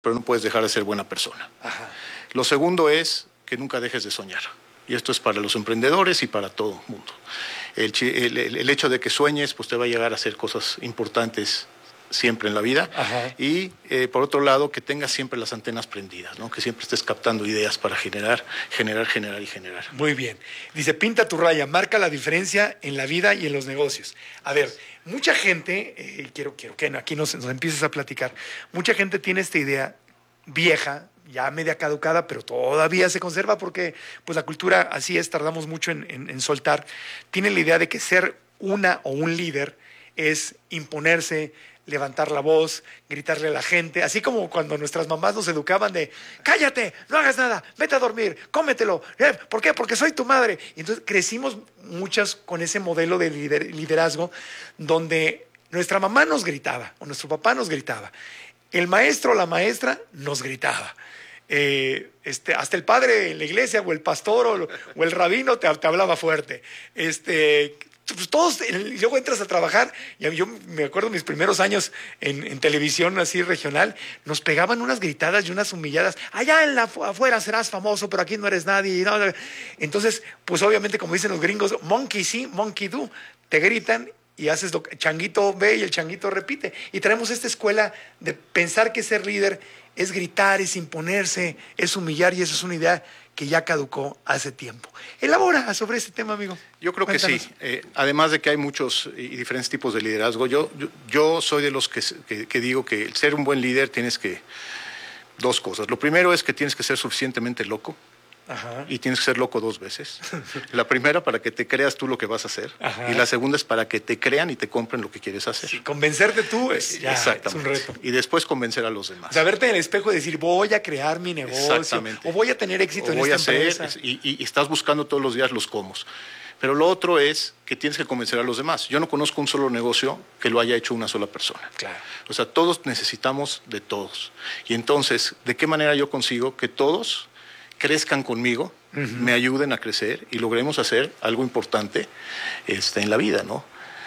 pero no puedes dejar de ser buena persona. Ajá. Lo segundo es que nunca dejes de soñar. Y esto es para los emprendedores y para todo el mundo. El hecho de que sueñes, pues te va a llegar a hacer cosas importantes siempre en la vida. Ajá. Y por otro lado, que tengas siempre las antenas prendidas, ¿no? Que siempre estés captando ideas para generar y generar. Muy bien. Dice, pinta tu raya, marca la diferencia en la vida y en los negocios. A ver, mucha gente, quiero que aquí nos empieces a platicar, mucha gente tiene esta idea vieja, ya media caducada, pero todavía se conserva porque pues la cultura así es, tardamos mucho en soltar. Tiene la idea de que ser una o un líder es imponerse, levantar la voz, gritarle a la gente, así como cuando nuestras mamás nos educaban de cállate, no hagas nada, vete a dormir, cómetelo. ¿Por qué? Porque soy tu madre. Y entonces crecimos muchas con ese modelo de liderazgo donde nuestra mamá nos gritaba o nuestro papá nos gritaba, el maestro o la maestra nos gritaba. Hasta el padre en la iglesia o el pastor o el rabino te hablaba fuerte. Pues todos, y luego entras a trabajar, y yo me acuerdo mis primeros años en televisión así regional, nos pegaban unas gritadas y unas humilladas, allá afuera serás famoso, pero aquí no eres nadie. No. Entonces, pues obviamente como dicen los gringos, monkey see, monkey do, te gritan y haces lo que el changuito ve y el changuito repite. Y traemos esta escuela de pensar que ser líder es gritar, es imponerse, es humillar, y eso es una idea que ya caducó hace tiempo. Elabora sobre este tema, amigo. Yo creo Cuéntanos. que sí. Además de que hay muchos y diferentes tipos de liderazgo, yo soy de los que digo que el ser un buen líder tienes que... Dos cosas. Lo primero es que tienes que ser suficientemente loco. Ajá. Y tienes que ser loco dos veces. La primera para que te creas tú lo que vas a hacer. Ajá. Y la segunda es para que te crean y te compren lo que quieres hacer. Sí, convencerte tú es un reto. Y después convencer a los demás. O sea, verte en el espejo y decir, voy a crear mi negocio, o voy a tener éxito en esta empresa. Y estás buscando todos los días los cómo. Pero lo otro es que tienes que convencer a los demás. Yo no conozco un solo negocio que lo haya hecho una sola persona. Claro. O sea, todos necesitamos de todos. Y entonces, ¿de qué manera yo consigo que todos crezcan conmigo, me ayuden a crecer y logremos hacer algo importante en la vida, ¿no?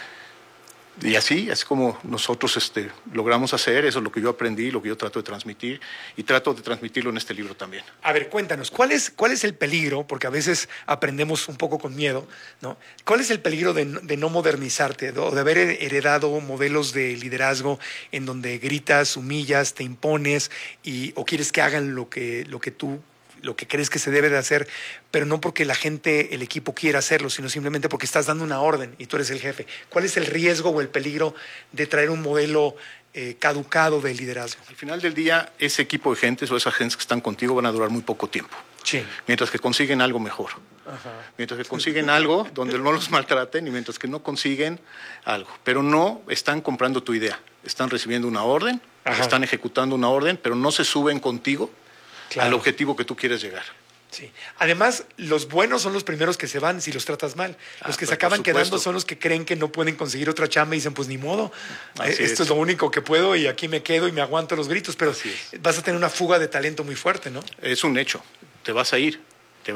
Y así es como nosotros logramos hacer, eso es lo que yo aprendí, lo que yo trato de transmitir, y trato de transmitirlo en este libro también. A ver, cuéntanos, ¿cuál es el peligro? Porque a veces aprendemos un poco con miedo, ¿no? ¿Cuál es el peligro de no modernizarte, o de haber heredado modelos de liderazgo en donde gritas, humillas, te impones, o quieres que hagan lo que crees que se debe de hacer, pero no porque la gente, el equipo quiera hacerlo, sino simplemente porque estás dando una orden y tú eres el jefe? ¿Cuál es el riesgo o el peligro de traer un modelo caducado de liderazgo? Al final del día, ese equipo de gentes o esas gentes que están contigo van a durar muy poco tiempo. Sí. Mientras que consiguen algo mejor. Ajá. Mientras que consiguen algo donde no los maltraten, y mientras que no consiguen algo. Pero no están comprando tu idea. Están recibiendo una orden, están ejecutando una orden, pero no se suben contigo al objetivo que tú quieres llegar. Sí. Además, los buenos son los primeros que se van si los tratas mal. Los que se acaban quedando son los que creen que no pueden conseguir otra chamba y dicen, pues ni modo, esto es lo único que puedo y aquí me quedo y me aguanto los gritos, pero vas a tener una fuga de talento muy fuerte, ¿no? Es un hecho. Te vas a ir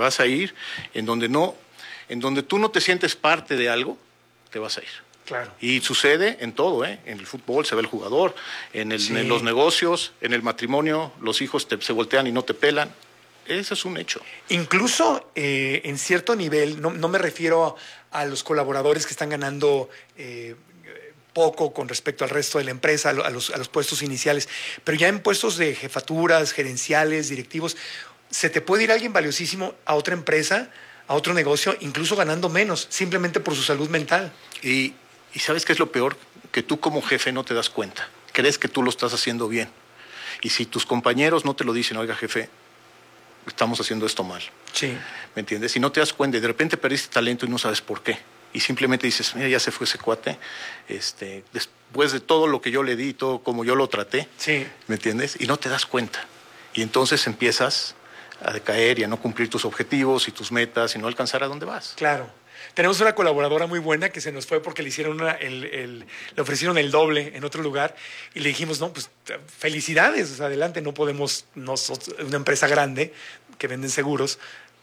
en donde tú no te sientes parte de algo, te vas a ir. Claro. Y sucede en todo, En el fútbol se ve el jugador, en los negocios, en el matrimonio, los hijos se voltean y no te pelan. Eso es un hecho. Incluso en cierto nivel, no me refiero a los colaboradores que están ganando poco con respecto al resto de la empresa, a los puestos iniciales, pero ya en puestos de jefaturas, gerenciales, directivos, se te puede ir alguien valiosísimo a otra empresa, a otro negocio, incluso ganando menos, simplemente por su salud mental. Y ¿sabes qué es lo peor? Que tú como jefe no te das cuenta. Crees que tú lo estás haciendo bien. Y si tus compañeros no te lo dicen, oiga, jefe, estamos haciendo esto mal. Sí. ¿Me entiendes? Y no te das cuenta y de repente perdiste talento y no sabes por qué. Y simplemente dices, mira, ya se fue ese cuate. Después de todo lo que yo le di, todo como yo lo traté. Sí. ¿Me entiendes? Y no te das cuenta. Y entonces empiezas a decaer y a no cumplir tus objetivos y tus metas y no alcanzar a dónde vas. Claro. Tenemos una colaboradora muy buena que se nos fue porque le hicieron le ofrecieron el doble en otro lugar y le dijimos, no, pues felicidades, adelante, no podemos, una empresa grande que venden seguros,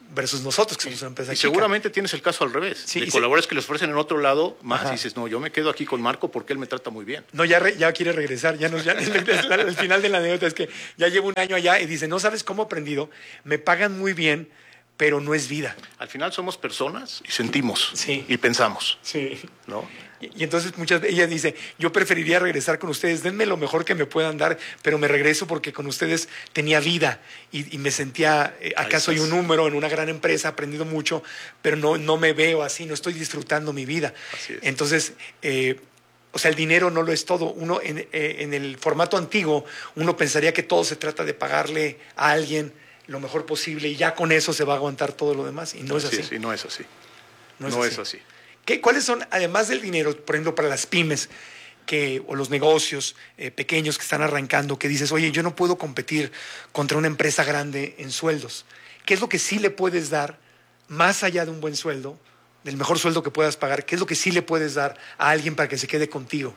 versus nosotros, que somos una empresa Y chica. seguramente tienes el caso al revés. Sí, de y colaboradores que les ofrecen en otro lado más Ajá. y dices, no, yo me quedo aquí con Marco porque él me trata muy bien. No, ya quiere regresar. El final de la anécdota es que ya llevo un año allá y dice, no sabes cómo he aprendido, me pagan muy bien, pero no es vida. Al final somos personas y sentimos Sí. y pensamos, Sí. ¿no? Y entonces ella dice, yo preferiría regresar con ustedes, denme lo mejor que me puedan dar, pero me regreso porque con ustedes tenía vida y me sentía, acá soy un número en una gran empresa, he aprendido mucho, pero no me veo así, no estoy disfrutando mi vida. Así es. Entonces, o sea, el dinero no lo es todo. Uno en el formato antiguo, uno pensaría que todo se trata de pagarle a alguien lo mejor posible y ya con eso se va a aguantar todo lo demás, y no es así. Y no es así. No No es es así. así. ¿Cuáles son, además del dinero, por ejemplo, para las pymes o los negocios pequeños que están arrancando, que dices, oye, yo no puedo competir contra una empresa grande en sueldos? ¿Qué es lo que sí le puedes dar, más allá de un buen sueldo, del mejor sueldo que puedas pagar? ¿Qué es lo que sí le puedes dar a alguien para que se quede contigo?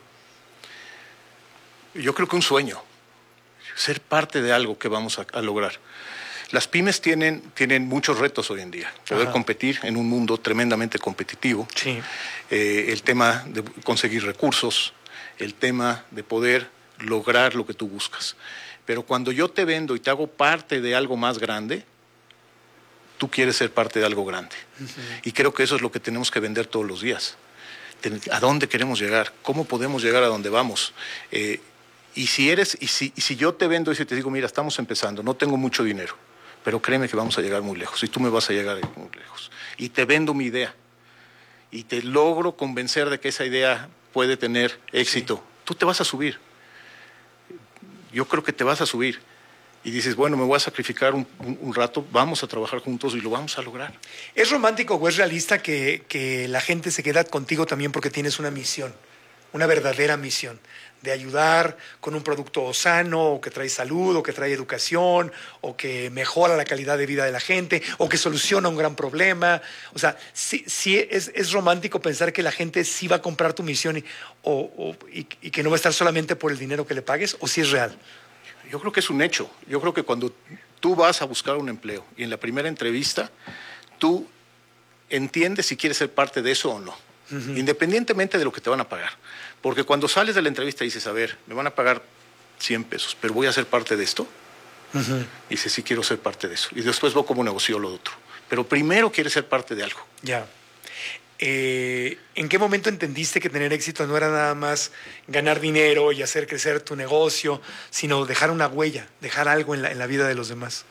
Yo creo que un sueño, ser parte de algo que vamos a lograr. Las pymes tienen muchos retos hoy en día. Poder Ajá. competir en un mundo tremendamente competitivo. Sí. El tema de conseguir recursos, el tema de poder lograr lo que tú buscas. Pero cuando yo te vendo y te hago parte de algo más grande, tú quieres ser parte de algo grande. Y creo que eso es lo que tenemos que vender todos los días. ¿A dónde queremos llegar? ¿Cómo podemos llegar a donde vamos? Y si yo te vendo y si te digo, mira, estamos empezando, no tengo mucho dinero, pero créeme que vamos a llegar muy lejos y tú me vas a llegar muy lejos. Y te vendo mi idea y te logro convencer de que esa idea puede tener éxito. Sí. Tú te vas a subir. Yo creo que te vas a subir. Y dices, bueno, me voy a sacrificar un rato, vamos a trabajar juntos y lo vamos a lograr. ¿Es romántico o es realista que la gente se queda contigo también porque tienes una misión, una verdadera misión? De ayudar con un producto sano, o que trae salud, o que trae educación, o que mejora la calidad de vida de la gente, o que soluciona un gran problema. O sea, sí es romántico pensar que la gente sí va a comprar tu misión y que no va a estar solamente por el dinero que le pagues, o sí es real. Yo creo que es un hecho. Yo creo que cuando tú vas a buscar un empleo y en la primera entrevista, tú entiendes si quieres ser parte de eso o no. Uh-huh. Independientemente de lo que te van a pagar. Porque cuando sales de la entrevista y dices, a ver, me van a pagar 100 pesos, pero voy a ser parte de esto. Uh-huh. Y dices, sí, quiero ser parte de eso. Y después veo cómo negocio lo otro. Pero primero quieres ser parte de algo. Ya. ¿En qué momento entendiste que tener éxito no era nada más ganar dinero y hacer crecer tu negocio, sino dejar una huella, dejar algo en la vida de los demás?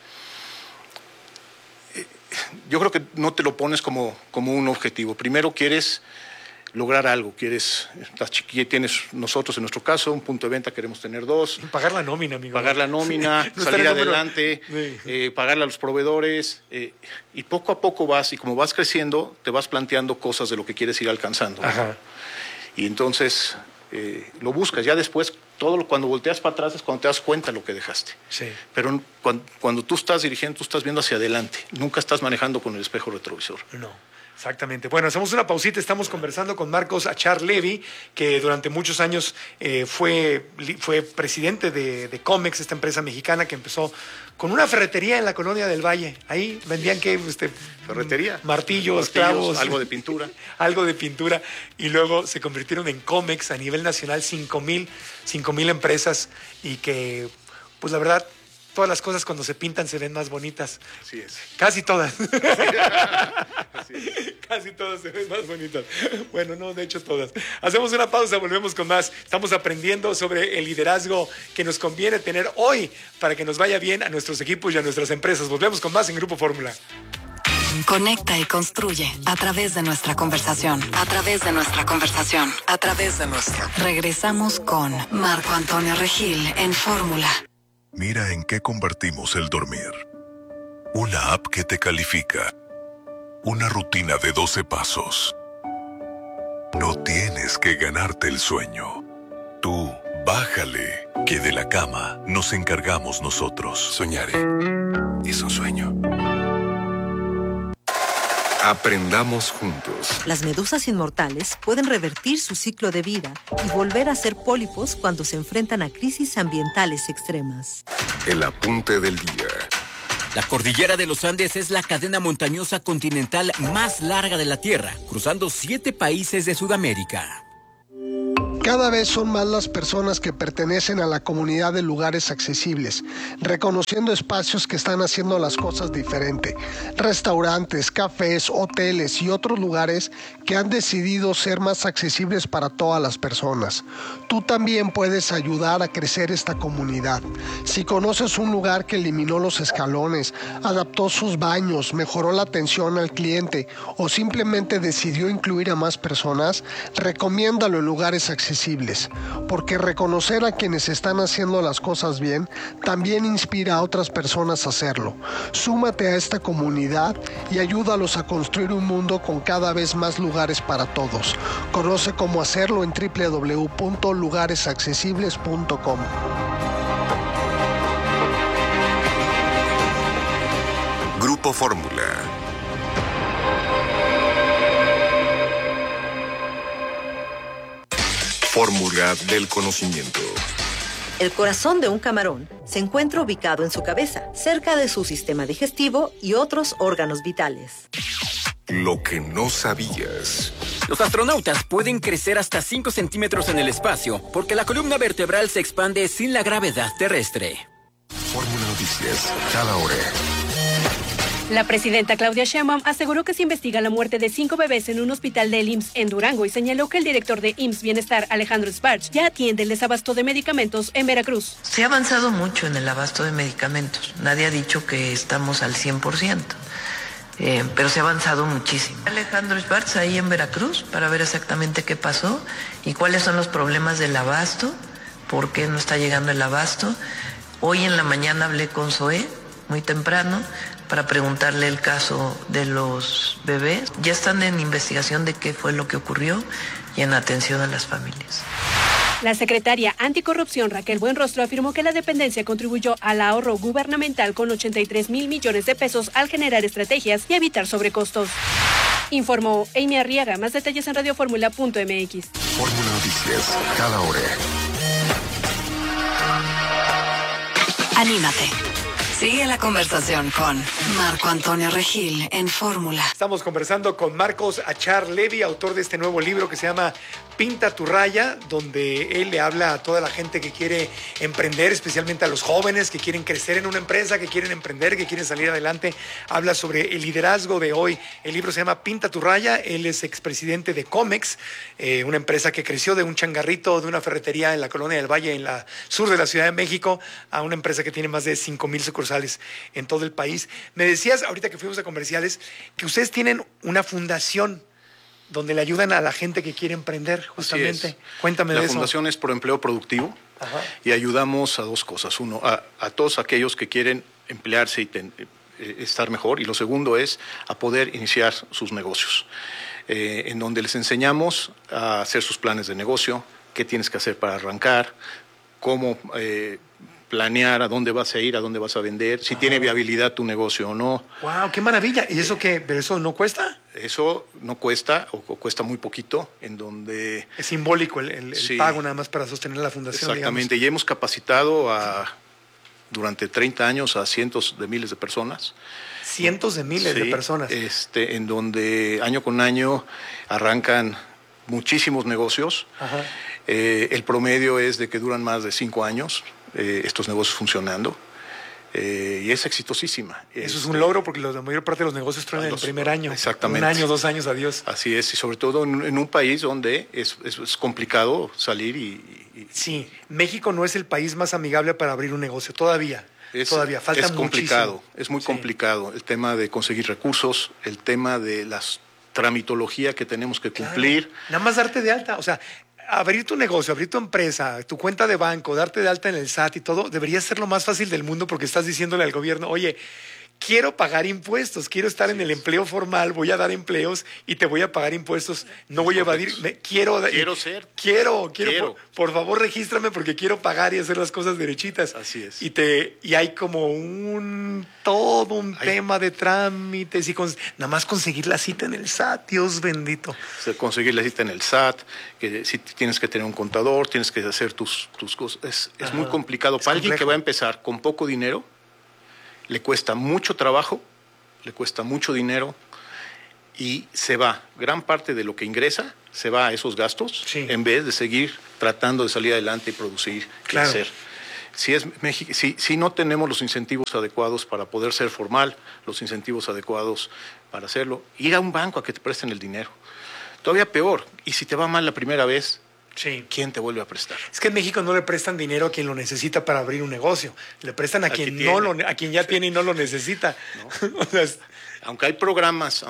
Yo creo que no te lo pones como un objetivo. Primero quieres lograr algo, tienes nosotros en nuestro caso un punto de venta, queremos tener 2. Pagar la nómina, amigo. Pagar la nómina, no salir adelante, sí. Pagarle a los proveedores, y poco a poco vas, y como vas creciendo, te vas planteando cosas de lo que quieres ir alcanzando. Ajá. Y entonces lo buscas. Ya después, cuando volteas para atrás es cuando te das cuenta de lo que dejaste. Sí. Pero cuando tú estás dirigiendo, tú estás viendo hacia adelante. Nunca estás manejando con el espejo retrovisor. No. Exactamente. Bueno, hacemos una pausita. Estamos conversando con Marcos Achar Levy, que durante muchos años fue presidente de Comex, esta empresa mexicana que empezó con una ferretería en la Colonia del Valle. Ahí vendían ferretería, martillos, clavos, algo de pintura. Algo de pintura. Y luego se convirtieron en Comex a nivel nacional, 5,000 empresas, y que, pues la verdad, todas las cosas cuando se pintan se ven más bonitas. Así es. Casi todas. Así es. Casi todas se ven más bonitas. Bueno, no, de hecho todas. Hacemos una pausa, volvemos con más. Estamos aprendiendo sobre el liderazgo que nos conviene tener hoy para que nos vaya bien a nuestros equipos y a nuestras empresas. Volvemos con más en Grupo Fórmula. Conecta y construye a través de nuestra conversación. A través de nuestra conversación. A través de nuestra. Regresamos con Marco Antonio Regil en Fórmula. Mira en qué convertimos el dormir. Una app que te califica. Una rutina de 12 pasos. No tienes que ganarte el sueño. Tú, bájale, que de la cama nos encargamos nosotros. Soñaré. Es un sueño. Aprendamos juntos. Las medusas inmortales pueden revertir su ciclo de vida y volver a ser pólipos cuando se enfrentan a crisis ambientales extremas. El apunte del día. La cordillera de los Andes es la cadena montañosa continental más larga de la Tierra, cruzando 7 países de Sudamérica. Cada vez son más las personas que pertenecen a la comunidad de lugares accesibles, reconociendo espacios que están haciendo las cosas diferente. Restaurantes, cafés, hoteles y otros lugares que han decidido ser más accesibles para todas las personas. Tú también puedes ayudar a crecer esta comunidad. Si conoces un lugar que eliminó los escalones, adaptó sus baños, mejoró la atención al cliente o simplemente decidió incluir a más personas, recomiéndalo en lugares accesibles, porque reconocer a quienes están haciendo las cosas bien también inspira a otras personas a hacerlo. Súmate a esta comunidad y ayúdalos a construir un mundo con cada vez más lugares para todos. Conoce cómo hacerlo en www.lugaresaccesibles.com. Grupo Fórmula. Fórmula del conocimiento. El corazón de un camarón se encuentra ubicado en su cabeza, cerca de su sistema digestivo y otros órganos vitales. Lo que no sabías. Los astronautas pueden crecer hasta 5 centímetros en el espacio porque la columna vertebral se expande sin la gravedad terrestre. Fórmula Noticias, cada hora. La presidenta Claudia Sheinbaum aseguró que se investiga la muerte de 5 bebés en un hospital del IMSS en Durango y señaló que el director de IMSS Bienestar, Alejandro Sparch, ya atiende el desabasto de medicamentos en Veracruz. Se ha avanzado mucho en el abasto de medicamentos. Nadie ha dicho que estamos al 100%, pero se ha avanzado muchísimo. Alejandro Sparch ahí en Veracruz para ver exactamente qué pasó y cuáles son los problemas del abasto, por qué no está llegando el abasto. Hoy en la mañana hablé con Zoé, muy temprano, para preguntarle el caso de los bebés. Ya están en investigación de qué fue lo que ocurrió y en atención a las familias. La secretaria anticorrupción Raquel Buenrostro afirmó que la dependencia contribuyó al ahorro gubernamental con 83,000 millones de pesos al generar estrategias y evitar sobrecostos. Informó Amy Arriaga. Más detalles en radioformula.mx. Fórmula Noticias, cada hora. Anímate. Sigue la conversación con Marco Antonio Regil en Fórmula. Estamos conversando con Marcos Achar Levy, autor de este nuevo libro que se llama Pinta tu raya, donde él le habla a toda la gente que quiere emprender, especialmente a los jóvenes que quieren crecer en una empresa, que quieren emprender, que quieren salir adelante. Habla sobre el liderazgo de hoy. El libro se llama Pinta tu raya. Él es expresidente de Comex, una empresa que creció de un changarrito, de una ferretería en la Colonia del Valle, en la sur de la Ciudad de México, a una empresa que tiene más de 5,000 sucursales en todo el país. Me decías, ahorita que fuimos a comerciales, que ustedes tienen una fundación donde le ayudan a la gente que quiere emprender, justamente. Cuéntame de eso. La fundación es Pro Empleo Productivo. Ajá. Y ayudamos a dos cosas. Uno, a todos aquellos que quieren emplearse y estar mejor. Y lo segundo es a poder iniciar sus negocios, en donde les enseñamos a hacer sus planes de negocio, qué tienes que hacer para arrancar, cómo planear a dónde vas a ir, a dónde vas a vender, si tiene viabilidad tu negocio o no. ¡Wow! ¡Qué maravilla! ¿Y eso qué? ¿Pero eso no cuesta? Eso no cuesta o cuesta muy poquito, en donde... Es simbólico el pago nada más para sostener la fundación. Exactamente, digamos. Y hemos capacitado durante 30 años a cientos de miles de personas. Cientos de miles de personas. En donde año con año arrancan muchísimos negocios. Ajá. El promedio es de que duran más de 5 años estos negocios funcionando. Y es exitosísima. Eso es un logro porque la mayor parte de los negocios traen el primer año. Exactamente. 1 año, 2 años, adiós. Así es, y sobre todo en un país donde es complicado salir y... Sí, México no es el país más amigable para abrir un negocio, todavía. Falta muchísimo. Es complicado, es muy complicado. El tema de conseguir recursos, el tema de la tramitología que tenemos que cumplir. Claro. Nada más darte de alta, o sea... Abrir tu negocio, abrir tu empresa, tu cuenta de banco, darte de alta en el SAT y todo, debería ser lo más fácil del mundo porque estás diciéndole al gobierno, oye, quiero pagar impuestos, quiero estar en el empleo formal, voy a dar empleos y te voy a pagar impuestos, no voy a evadir, quiero, por favor regístrame porque quiero pagar y hacer las cosas derechitas. Así es. Y hay como todo un tema de trámites y nada más conseguir la cita en el SAT, Dios bendito. Conseguir la cita en el SAT, que si tienes que tener un contador, tienes que hacer tus cosas, es muy complicado para alguien que va a empezar con poco dinero le cuesta mucho trabajo, le cuesta mucho dinero y se va. Gran parte de lo que ingresa se va a esos gastos en vez de seguir tratando de salir adelante y producir, crecer. Si no tenemos los incentivos adecuados para poder ser formal, los incentivos adecuados para hacerlo, ir a un banco a que te presten el dinero. Todavía peor, y si te va mal la primera vez, ¿quién te vuelve a prestar? Es que en México no le prestan dinero a quien lo necesita para abrir un negocio. Le prestan a quien ya tiene y no lo necesita. ¿No? O sea, aunque hay programas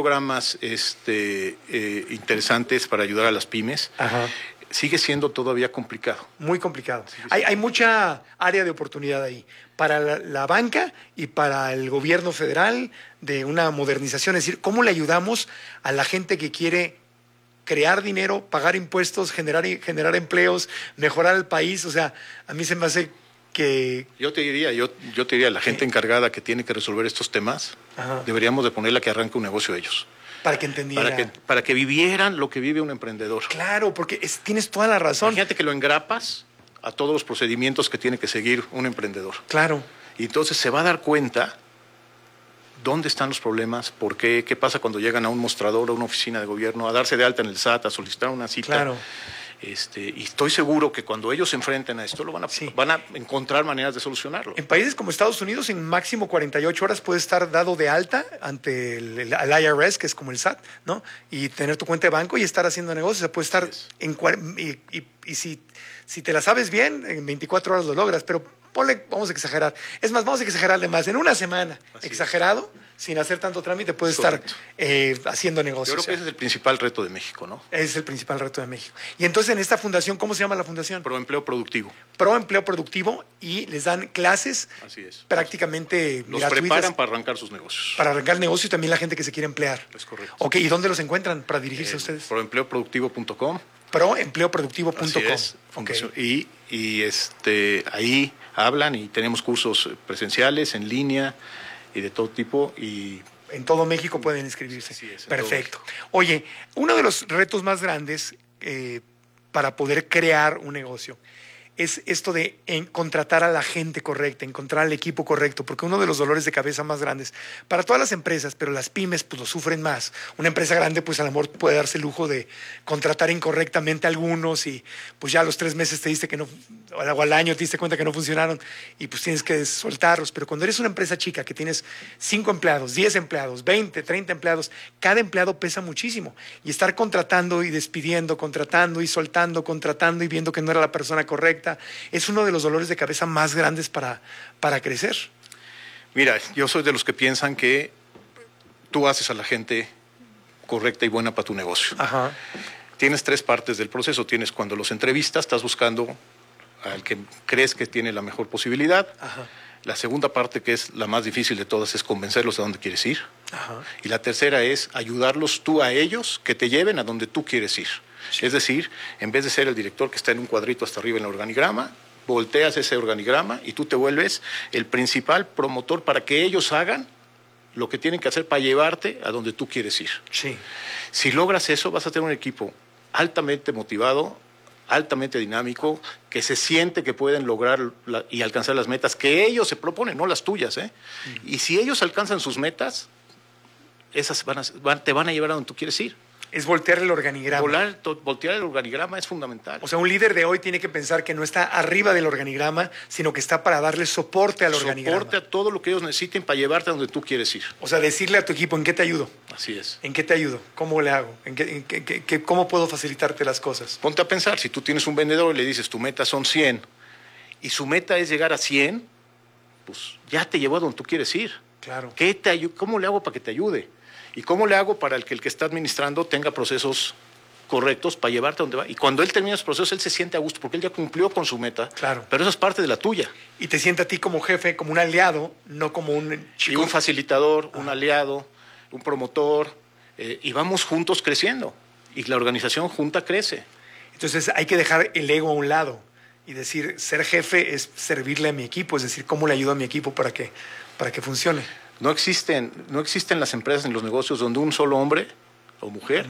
interesantes para ayudar a las pymes, sigue siendo todavía complicado. Muy complicado. Hay mucha área de oportunidad ahí para la banca y para el gobierno federal de una modernización. Es decir, ¿cómo le ayudamos a la gente que quiere crear dinero, pagar impuestos, generar empleos, mejorar el país? O sea, a mí se me hace que... Yo te diría, la gente encargada que tiene que resolver estos temas, deberíamos de ponerla que arranque un negocio ellos. Para que entendiera. Para que vivieran lo que vive un emprendedor. Claro, porque tienes toda la razón. Imagínate que lo engrapas a todos los procedimientos que tiene que seguir un emprendedor. Claro. Y entonces se va a dar cuenta dónde están los problemas, por qué pasa cuando llegan a un mostrador o a una oficina de gobierno, a darse de alta en el SAT, a solicitar una cita. Claro. Y estoy seguro que cuando ellos se enfrenten a esto, van a encontrar maneras de solucionarlo. En países como Estados Unidos, en máximo 48 horas puedes estar dado de alta ante el IRS, que es como el SAT, ¿no? Y tener tu cuenta de banco y estar haciendo negocios. O sea, puedes estar y si te la sabes bien, en 24 horas lo logras, pero vamos a exagerar. Es más, vamos a exagerarle más. En una semana, exagerado, sin hacer tanto trámite, puedes estar haciendo negocios. Yo creo que ese es el principal reto de México, ¿no? Es el principal reto de México. Y entonces en esta fundación, ¿cómo se llama la fundación? Proempleo Productivo. Proempleo Productivo, y les dan clases prácticamente los gratuitas. Preparan para arrancar sus negocios. Para arrancar negocios y también la gente que se quiere emplear. Es correcto. Ok, ¿y dónde los encuentran para dirigirse a ustedes? Proempleoproductivo.com. Proempleoproductivo.com. Así es. Okay. Y ahí hablan y tenemos cursos presenciales, en línea y de todo tipo. Y en todo México pueden inscribirse. Así es, perfecto. Oye, uno de los retos más grandes para poder crear un negocio es esto de contratar a la gente correcta, encontrar al equipo correcto, porque uno de los dolores de cabeza más grandes para todas las empresas, pero las pymes pues lo sufren más. Una empresa grande pues a lo mejor puede darse el lujo de contratar incorrectamente a algunos y pues ya a los 3 meses te diste que no, o al año te diste cuenta que no funcionaron y pues tienes que soltarlos. Pero cuando eres una empresa chica que tienes 5 empleados, 10 empleados, 20, 30 empleados, cada empleado pesa muchísimo, y estar contratando y despidiendo, contratando y soltando, contratando y viendo que no era la persona correcta, es uno de los dolores de cabeza más grandes para crecer. Mira, yo soy de los que piensan que tú haces a la gente correcta y buena para tu negocio. Tienes 3 partes del proceso. Tienes cuando los entrevistas, estás buscando al que crees que tiene la mejor posibilidad. La segunda parte, que es la más difícil de todas, es convencerlos a dónde quieres ir. Y la tercera es ayudarlos tú a ellos que te lleven a donde tú quieres ir. Es decir, en vez de ser el director que está en un cuadrito hasta arriba en el organigrama, volteas ese organigrama y tú te vuelves el principal promotor para que ellos hagan lo que tienen que hacer para llevarte a donde tú quieres ir. Si logras eso, vas a tener un equipo altamente motivado, altamente dinámico, que se siente que pueden lograr y alcanzar las metas que ellos se proponen, no las tuyas. Y si ellos alcanzan sus metas, esas te van a llevar a donde tú quieres ir. Es voltear el organigrama. Voltear el organigrama es fundamental. O sea, un líder de hoy tiene que pensar que no está arriba del organigrama, sino que está para darle soporte al organigrama. Soporte a todo lo que ellos necesiten para llevarte a donde tú quieres ir. O sea, decirle a tu equipo, ¿en qué te ayudo? Así es. ¿En qué te ayudo? ¿Cómo le hago? ¿Cómo puedo facilitarte las cosas? Ponte a pensar, si tú tienes un vendedor y le dices, tu meta son 100, y su meta es llegar a 100, pues ya te llevó a donde tú quieres ir. Claro. ¿Cómo le hago para que te ayude? ¿Y cómo le hago para que el que está administrando tenga procesos correctos para llevarte a donde va? Y cuando él termina los procesos, él se siente a gusto porque él ya cumplió con su meta. Claro. Pero eso es parte de la tuya. Y te siente a ti como jefe, como un aliado, no como un chico. Y un facilitador, un aliado, un promotor. Y vamos juntos creciendo. Y la organización junta crece. Entonces hay que dejar el ego a un lado y decir, ser jefe es servirle a mi equipo, es decir, cómo le ayudo a mi equipo para que funcione. No existen las empresas, en los negocios, donde un solo hombre o mujer,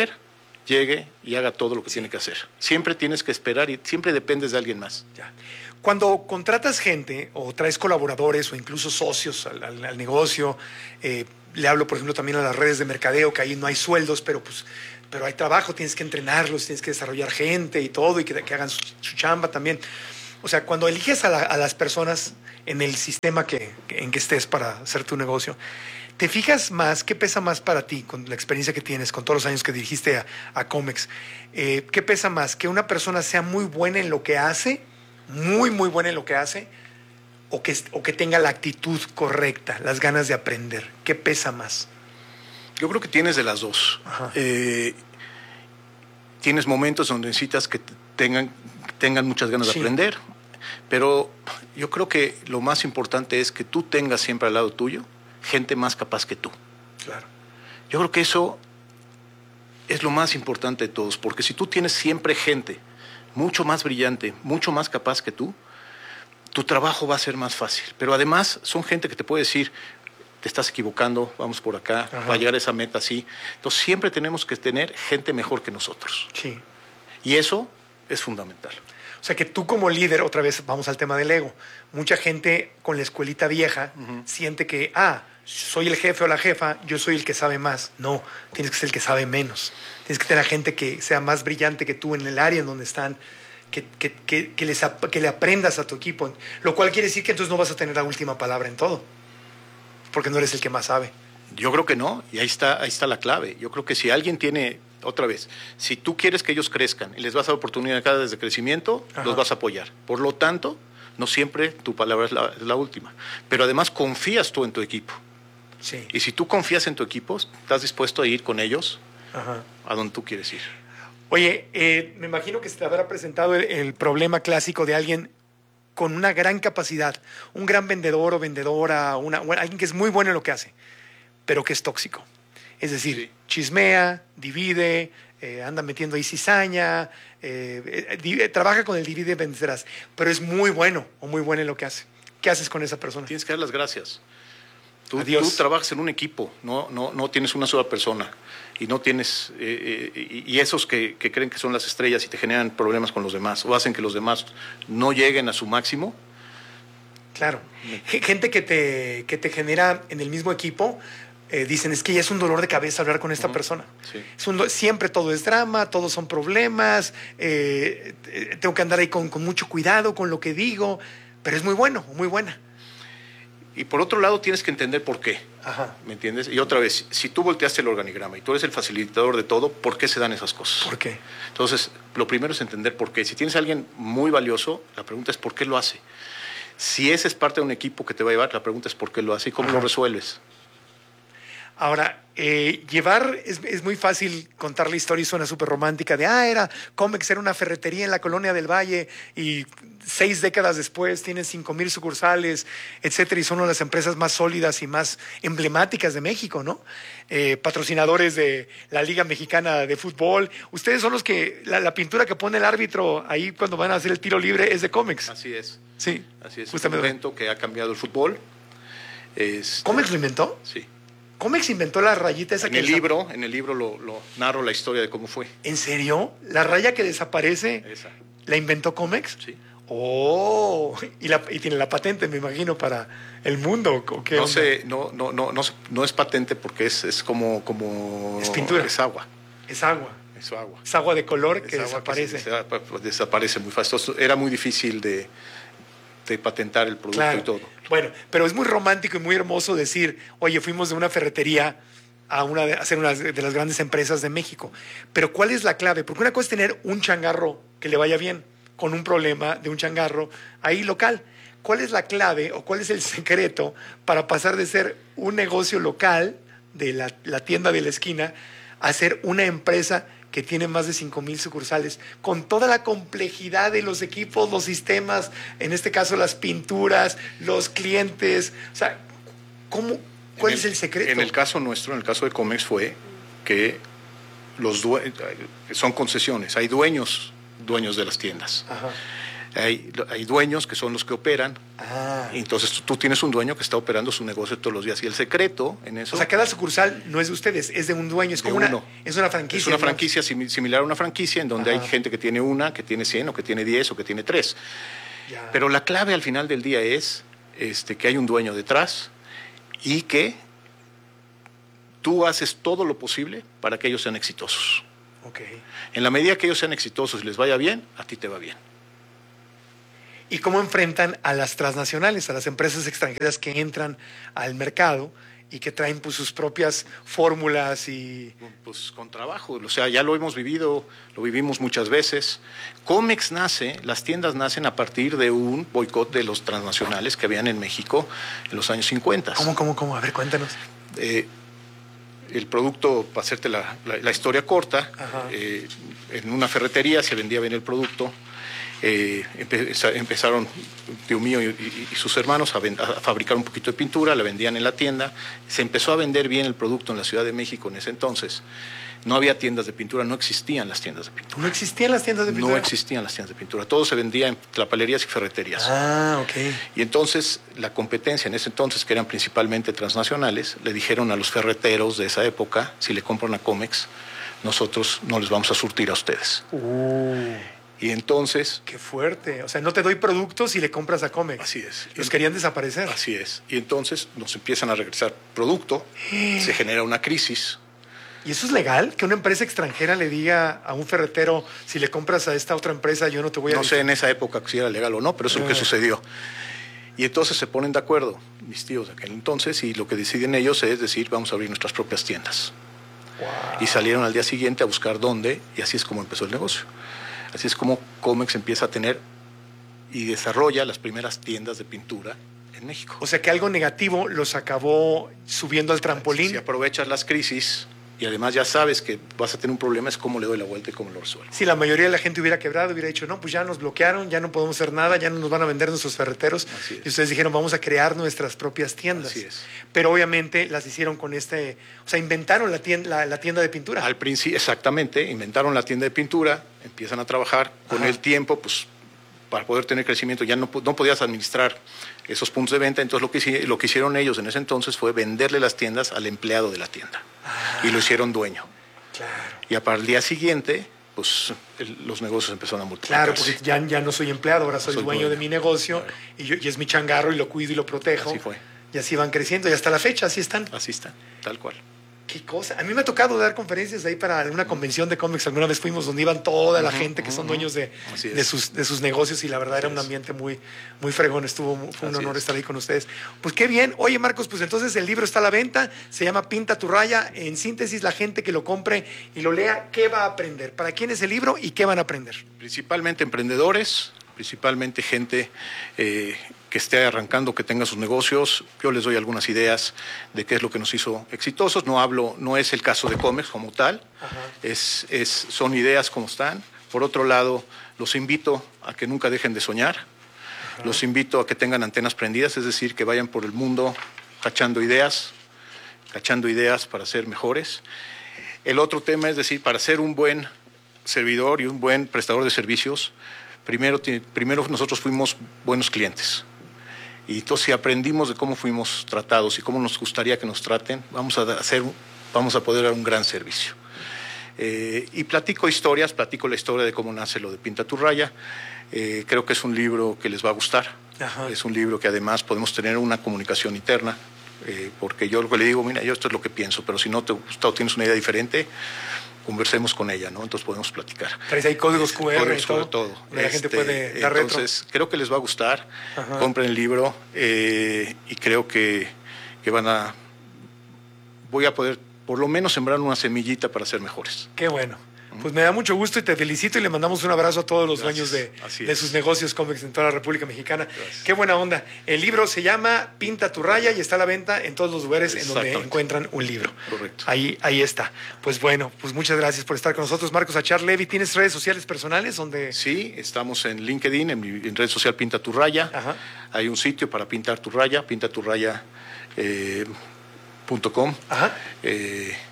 llegue y haga todo lo que tiene que hacer. Siempre tienes que esperar y siempre dependes de alguien más. Cuando contratas gente o traes colaboradores o incluso socios al negocio, le hablo, por ejemplo, también a las redes de mercadeo, que ahí no hay sueldos, pero hay trabajo, tienes que entrenarlos, tienes que desarrollar gente y todo, y que hagan su chamba también. O sea, cuando eliges a las personas en el sistema en que estés para hacer tu negocio, ¿te fijas más? ¿Qué pesa más para ti con la experiencia que tienes, con todos los años que dirigiste a Comex? ¿Qué pesa más? ¿Que una persona sea muy buena en lo que hace, muy, muy buena en lo que hace, o que tenga la actitud correcta, las ganas de aprender? ¿Qué pesa más? Yo creo que tienes de las dos. Tienes momentos donde necesitas que tengan muchas ganas de aprender, pero yo creo que lo más importante es que tú tengas siempre al lado tuyo gente más capaz que tú. Claro. Yo creo que eso es lo más importante de todos, porque si tú tienes siempre gente mucho más brillante, mucho más capaz que tú, tu trabajo va a ser más fácil. Pero además son gente que te puede decir, te estás equivocando, vamos por acá, va a llegar a esa meta así. Entonces siempre tenemos que tener gente mejor que nosotros. Sí. Y eso es fundamental. O sea que tú como líder, otra vez vamos al tema del ego, mucha gente con la escuelita vieja siente que, soy el jefe o la jefa, yo soy el que sabe más. No, tienes que ser el que sabe menos. Tienes que tener gente que sea más brillante que tú en el área en donde están, que le aprendas a tu equipo. Lo cual quiere decir que entonces no vas a tener la última palabra en todo, porque no eres el que más sabe. Yo creo que no, y ahí está la clave. Yo creo que si alguien tiene, otra vez, si tú quieres que ellos crezcan y les vas a dar oportunidades de crecimiento, los vas a apoyar. Por lo tanto, no siempre tu palabra es la última. Pero además confías tú en tu equipo. Sí. Y si tú confías en tu equipo, estás dispuesto a ir con ellos a donde tú quieres ir. Oye, me imagino que se te habrá presentado el problema clásico de alguien con una gran capacidad, un gran vendedor o vendedora, alguien que es muy bueno en lo que hace, pero que es tóxico. Es decir, chismea, divide, anda metiendo ahí cizaña, trabaja con el divide y vencerás, pero es muy bueno o muy buena en lo que hace. ¿Qué haces con esa persona? Tienes que dar las gracias. Tú Adiós. trabajas en un equipo, no tienes una sola persona. Y no tienes y esos que creen que son las estrellas y te generan problemas con los demás o hacen que los demás no lleguen a su máximo. Claro. Gente que te genera en el mismo equipo, dicen, es que ya es un dolor de cabeza hablar con esta persona. Sí. Siempre todo es drama, todos son problemas, tengo que andar ahí con mucho cuidado con lo que digo, pero es muy bueno, muy buena. Y por otro lado tienes que entender por qué. ¿Me entiendes? Y otra vez, si tú volteaste el organigrama y tú eres el facilitador de todo, ¿por qué se dan esas cosas? ¿Por qué? Entonces, lo primero es entender por qué. Si tienes a alguien muy valioso, la pregunta es ¿por qué lo hace? Si ese es parte de un equipo que te va a llevar, la pregunta es ¿por qué lo hace y cómo lo resuelves? Ahora, es muy fácil contar la historia y suena súper romántica de, Comex era una ferretería en la Colonia del Valle y 6 décadas después tienen 5,000 sucursales, etcétera, y son una de las empresas más sólidas y más emblemáticas de México, ¿no? Patrocinadores de la Liga Mexicana de Fútbol. Ustedes son los que, la pintura que pone el árbitro ahí cuando van a hacer el tiro libre es de Comex. Así es. Sí. Así es. Justamente. Un evento que ha cambiado el fútbol. ¿Comex lo inventó? Sí. Comex inventó la rayita esa en el libro lo narro la historia de cómo fue. ¿En serio? ¿La raya que desaparece esa la inventó Comex? Sí. Oh, y tiene la patente, me imagino, para el mundo. ¿O qué onda? No es patente porque es como es pintura. Es agua. Es agua. Es agua. Es agua de color que desaparece. Desaparece muy fácil. Entonces, era muy difícil de patentar el producto y todo. Bueno, pero es muy romántico y muy hermoso decir, oye, fuimos de una ferretería a hacer una de las grandes empresas de México. Pero ¿cuál es la clave? Porque una cosa es tener un changarro que le vaya bien, con un problema de un changarro ahí local. ¿Cuál es la clave o cuál es el secreto para pasar de ser un negocio local de la tienda de la esquina a ser una empresa que tiene más de 5,000 sucursales, con toda la complejidad de los equipos, los sistemas, en este caso las pinturas, los clientes? O sea, ¿cuál es el secreto? En el caso nuestro, en el caso de Comex, fue que son concesiones, hay dueños de las tiendas. Hay dueños que son los que operan. Entonces tú tienes un dueño que está operando su negocio todos los días. Y el secreto en eso... O sea, cada sucursal no es de ustedes, es de un dueño. Es como es una franquicia. Es una franquicia similar a una franquicia en donde hay gente que tiene 1, que tiene 100 o que tiene 10 o que tiene 3. Ya. Pero la clave al final del día es que hay un dueño detrás y que tú haces todo lo posible para que ellos sean exitosos. Okay. En la medida que ellos sean exitosos y les vaya bien, a ti te va bien. ¿Y cómo enfrentan a las transnacionales, a las empresas extranjeras que entran al mercado y que traen pues, sus propias fórmulas y... Pues con trabajo, o sea, ya lo hemos vivido, lo vivimos muchas veces. Comex nace, las tiendas nacen a partir de un boicot de los transnacionales que habían en México en los años 50. ¿Cómo? A ver, cuéntanos. El producto, para hacerte la historia corta, en una ferretería se vendía bien el producto. Empezaron tío mío y sus hermanos a fabricar un poquito de pintura, la vendían en la tienda, se empezó a vender bien el producto en la Ciudad de México en ese entonces. No había tiendas de pintura, no existían las tiendas de pintura. ¿No existían las tiendas de pintura? No existían las tiendas de pintura, todo se vendía en tlapalerías y ferreterías. Ok. Y entonces la competencia en ese entonces, que eran principalmente transnacionales, le dijeron a los ferreteros de esa época, si le compran a Comex, nosotros no les vamos a surtir a ustedes. Y entonces... ¡Qué fuerte! O sea, no te doy productos si le compras a Comex. Así es. Los querían desaparecer. Así es. Y entonces nos empiezan a regresar producto, se genera una crisis. ¿Y eso es legal? ¿Que una empresa extranjera le diga a un ferretero, si le compras a esta otra empresa, yo no te voy a... No sé en esa época si era legal o no, pero eso es lo que sucedió. Y entonces se ponen de acuerdo, mis tíos de aquel entonces, y lo que deciden ellos es decir, vamos a abrir nuestras propias tiendas. Wow. Y salieron al día siguiente a buscar dónde, y así es como empezó el negocio. Así es como Comex empieza a tener y desarrolla las primeras tiendas de pintura en México. O sea que algo negativo los acabó subiendo al trampolín. Si aprovechas las crisis y además ya sabes que vas a tener un problema, es cómo le doy la vuelta y cómo lo resuelvo. Si la mayoría de la gente hubiera quebrado, hubiera dicho, no, pues ya nos bloquearon, ya no podemos hacer nada, ya no nos van a vender nuestros ferreteros. Y ustedes dijeron, vamos a crear nuestras propias tiendas. Así es. Pero obviamente las hicieron con o sea, inventaron la tienda de pintura. Al principio, exactamente, inventaron la tienda de pintura, empiezan a trabajar con el tiempo, pues para poder tener crecimiento ya no podías administrar esos puntos de venta, entonces lo que hicieron ellos en ese entonces fue venderle las tiendas al empleado de la tienda y lo hicieron dueño. Claro. Y para el día siguiente, pues los negocios empezaron a multiplicar. Claro, porque ya no soy empleado, ahora soy dueño de mi negocio, claro. y es mi changarro y lo cuido y lo protejo. Así fue. Y así van creciendo y hasta la fecha así están. Así están, tal cual. Qué cosa. A mí me ha tocado dar conferencias ahí para una convención de cómics. Alguna vez fuimos donde iban toda la gente que son dueños de sus negocios y la verdad era un ambiente muy fregón. Fue un honor estar ahí con ustedes. Pues qué bien. Oye, Marcos, pues entonces el libro está a la venta. Se llama Pinta tu raya. En síntesis, la gente que lo compre y lo lea, ¿qué va a aprender? ¿Para quién es el libro y qué van a aprender? Principalmente emprendedores, principalmente gente que esté arrancando, que tenga sus negocios. Yo les doy algunas ideas de qué es lo que nos hizo exitosos. No es el caso de Comex como tal, son ideas como están. Por otro lado, los invito a que nunca dejen de soñar. Los invito a que tengan antenas prendidas, es decir, que vayan por el mundo cachando ideas para ser mejores. El otro tema es decir, para ser un buen servidor y un buen prestador de servicios, primero nosotros fuimos buenos clientes. Y entonces si aprendimos de cómo fuimos tratados y cómo nos gustaría que nos traten, vamos a poder dar un gran servicio. Y platico la historia de cómo nace lo de Pinta tu raya. Creo que es un libro que les va a gustar. Ajá. Es un libro que además podemos tener una comunicación interna, porque yo lo que le digo, mira, yo esto es lo que pienso, pero si no te gusta o tienes una idea diferente, conversemos con ella, ¿no? Entonces podemos platicar. ¿Traes ahí códigos QR y todo? La gente puede dar retro. Entonces, creo que les va a gustar. Ajá. Compren el libro y creo que voy a poder por lo menos sembrar una semillita para ser mejores. Qué bueno. Pues me da mucho gusto y te felicito y le mandamos un abrazo a todos los dueños de sus negocios Comex en toda la República Mexicana. Gracias. Qué buena onda. El libro se llama Pinta tu raya y está a la venta en todos los lugares en donde encuentran un libro. Correcto. Ahí está. Pues bueno, pues muchas gracias por estar con nosotros. Marcos Achar Levy, ¿tienes redes sociales personales donde? Sí, estamos en LinkedIn, en red social Pinta tu raya. Ajá. Hay un sitio para pintar tu raya, pintaturraya.com. Ajá.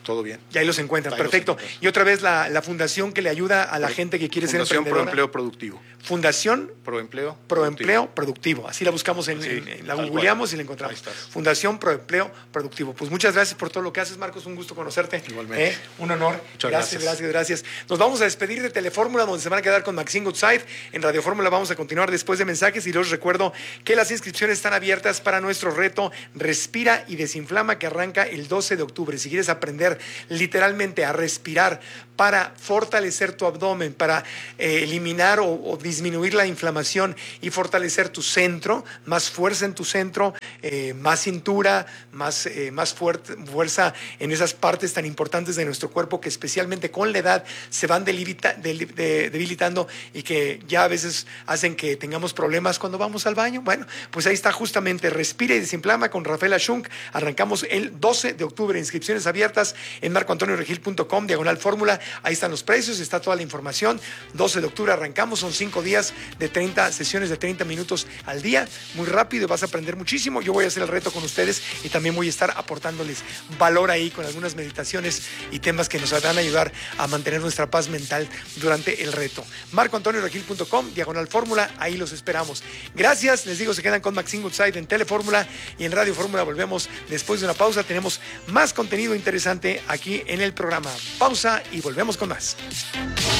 Todo bien. Y ahí los encuentran, Ahí los perfecto. encuentras. Y otra vez la fundación que le ayuda a la gente que quiere ser Fundación emprendedora. Proempleo Productivo. Fundación Proempleo Proempleo Productivo. Así la buscamos, Sí, la tal googleamos cual. y la encontramos. Ahí estás. Fundación Proempleo Productivo. Pues muchas gracias por todo lo que haces, Marcos. Un gusto conocerte. Igualmente. Un honor. Muchas Gracias. Nos vamos a despedir de Telefórmula, donde se van a quedar con Maxine Goodside. En Radio Fórmula vamos a continuar después de mensajes y les recuerdo que las inscripciones están abiertas para nuestro reto Respira y Desinflama, que arranca el 12 de octubre. Si quieres aprender literalmente a respirar para fortalecer tu abdomen, para eliminar o disminuir la inflamación y fortalecer tu centro, más fuerza en tu centro, más cintura, más fuerza en esas partes tan importantes de nuestro cuerpo que especialmente con la edad se van debilitando y que ya a veces hacen que tengamos problemas cuando vamos al baño. Bueno, pues ahí está justamente Respira y Desinflama con Rafaela Schunk. Arrancamos el 12 de octubre. Inscripciones abiertas en marcoantonioregil.com/fórmula. Ahí están los precios, está toda la información. 12 de octubre arrancamos, son 5 días de 30 sesiones de 30 minutos al día. Muy rápido, vas a aprender muchísimo. Yo voy a hacer el reto con ustedes y también voy a estar aportándoles valor ahí con algunas meditaciones y temas que nos van a ayudar a mantener nuestra paz mental durante el reto. marcoantonioregil.com/fórmula, ahí los esperamos. Gracias, les digo, se quedan con Maxine Goodside en Telefórmula y en Radio Fórmula. Volvemos después de una pausa. Tenemos más contenido interesante aquí en el programa. Pausa y volvemos con más.